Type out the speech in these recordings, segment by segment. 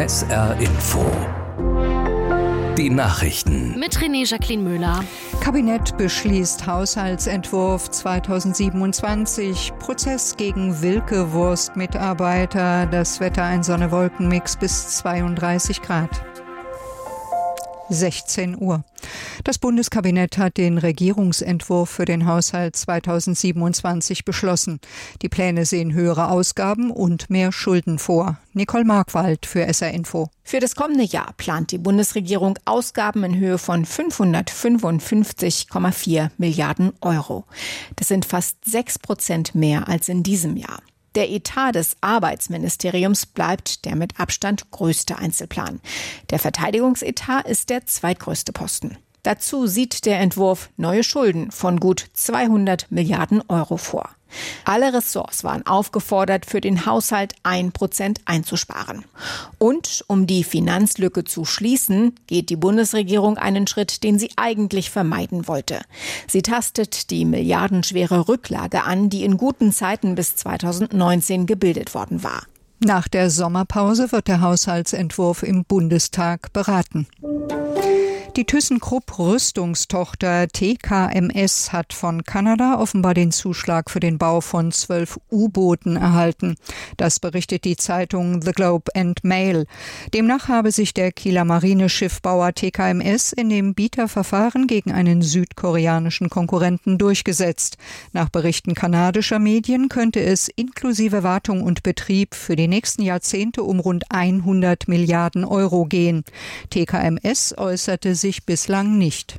SR Info. Die Nachrichten. Mit René-Jacqueline Müller. Kabinett beschließt Haushaltsentwurf 2027. Prozess gegen Wilke-Wurst-Mitarbeiter. Das Wetter ein Sonne-Wolken-Mix bis 32 Grad. 16 Uhr. Das Bundeskabinett hat den Regierungsentwurf für den Haushalt 2027 beschlossen. Die Pläne sehen höhere Ausgaben und mehr Schulden vor. Nicole Markwald für SR Info. Für das kommende Jahr plant die Bundesregierung Ausgaben in Höhe von 555,4 Milliarden Euro. Das sind fast 6% mehr als in diesem Jahr. Der Etat des Arbeitsministeriums bleibt der mit Abstand größte Einzelplan. Der Verteidigungsetat ist der zweitgrößte Posten. Dazu sieht der Entwurf neue Schulden von gut 200 Milliarden Euro vor. Alle Ressorts waren aufgefordert, für den Haushalt 1% einzusparen. Und um die Finanzlücke zu schließen, geht die Bundesregierung einen Schritt, den sie eigentlich vermeiden wollte. Sie tastet die milliardenschwere Rücklage an, die in guten Zeiten bis 2019 gebildet worden war. Nach der Sommerpause wird der Haushaltsentwurf im Bundestag beraten. Die ThyssenKrupp-Rüstungstochter TKMS hat von Kanada offenbar den Zuschlag für den Bau von 12 U-Booten erhalten. Das berichtet die Zeitung The Globe and Mail. Demnach habe sich der Kieler Marineschiffbauer TKMS in dem Bieterverfahren gegen einen südkoreanischen Konkurrenten durchgesetzt. Nach Berichten kanadischer Medien könnte es inklusive Wartung und Betrieb für die nächsten Jahrzehnte um rund 100 Milliarden Euro gehen. TKMS äußerte sich bislang nicht.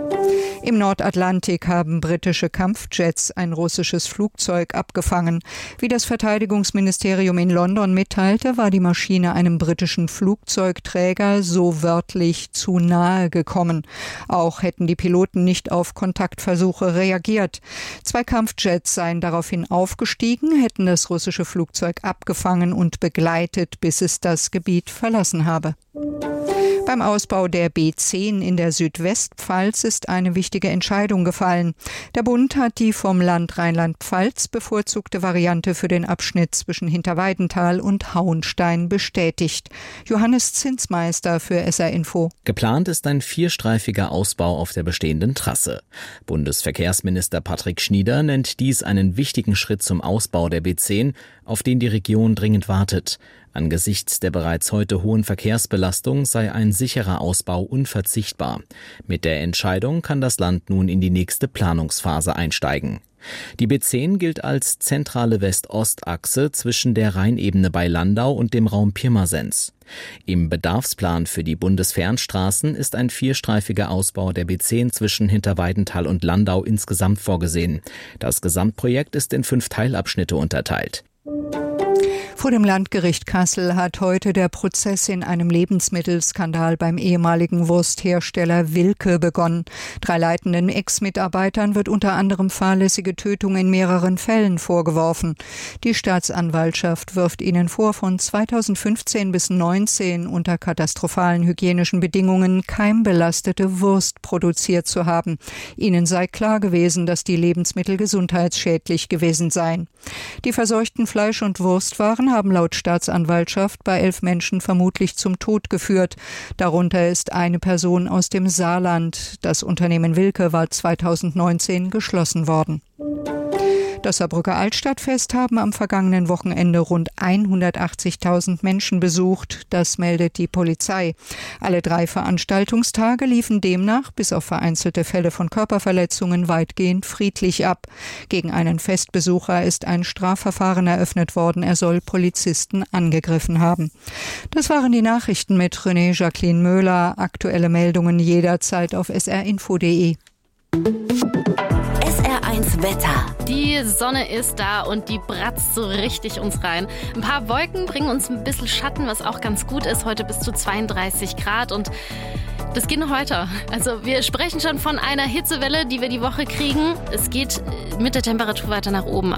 Im Nordatlantik haben britische Kampfjets ein russisches Flugzeug abgefangen. Wie das Verteidigungsministerium in London mitteilte, war die Maschine einem britischen Flugzeugträger so wörtlich zu nahe gekommen. Auch hätten die Piloten nicht auf Kontaktversuche reagiert. 2 Kampfjets seien daraufhin aufgestiegen, hätten das russische Flugzeug abgefangen und begleitet, bis es das Gebiet verlassen habe. Beim Ausbau der B10 in der Südwestpfalz ist eine wichtige Entscheidung gefallen. Der Bund hat die vom Land Rheinland-Pfalz bevorzugte Variante für den Abschnitt zwischen Hinterweidenthal und Hauenstein bestätigt. Johannes Zinsmeister für SR Info. Geplant ist ein 4-streifiger Ausbau auf der bestehenden Trasse. Bundesverkehrsminister Patrick Schnieder nennt dies einen wichtigen Schritt zum Ausbau der B10, auf den die Region dringend wartet. Angesichts der bereits heute hohen Verkehrsbelastung sei ein sicherer Ausbau unverzichtbar. Mit der Entscheidung kann das Land nun in die nächste Planungsphase einsteigen. Die B10 gilt als zentrale West-Ost-Achse zwischen der Rheinebene bei Landau und dem Raum Pirmasens. Im Bedarfsplan für die Bundesfernstraßen ist ein 4-streifiger Ausbau der B10 zwischen Hinterweidenthal und Landau insgesamt vorgesehen. Das Gesamtprojekt ist in 5 Teilabschnitte unterteilt. Vor dem Landgericht Kassel hat heute der Prozess in einem Lebensmittelskandal beim ehemaligen Wursthersteller Wilke begonnen. 3 leitenden Ex-Mitarbeitern wird unter anderem fahrlässige Tötung in mehreren Fällen vorgeworfen. Die Staatsanwaltschaft wirft ihnen vor, von 2015 bis 2019 unter katastrophalen hygienischen Bedingungen keimbelastete Wurst produziert zu haben. Ihnen sei klar gewesen, dass die Lebensmittel gesundheitsschädlich gewesen seien. Die verseuchten Fleisch- und Wurstwaren haben laut Staatsanwaltschaft bei 11 Menschen vermutlich zum Tod geführt. Darunter ist eine Person aus dem Saarland. Das Unternehmen Wilke war 2019 geschlossen worden. Das Saarbrücker Altstadtfest haben am vergangenen Wochenende rund 180.000 Menschen besucht. Das meldet die Polizei. Alle 3 Veranstaltungstage liefen demnach, bis auf vereinzelte Fälle von Körperverletzungen, weitgehend friedlich ab. Gegen einen Festbesucher ist ein Strafverfahren eröffnet worden. Er soll Polizisten angegriffen haben. Das waren die Nachrichten mit René-Jacqueline Müller. Aktuelle Meldungen jederzeit auf srinfo.de. SR1 Wetter. Die Sonne ist da und die bratzt so richtig uns rein. Ein paar Wolken bringen uns ein bisschen Schatten, was auch ganz gut ist. Heute bis zu 32 Grad und das geht noch weiter. Also wir sprechen schon von einer Hitzewelle, die wir die Woche kriegen. Es geht mit der Temperatur weiter nach oben.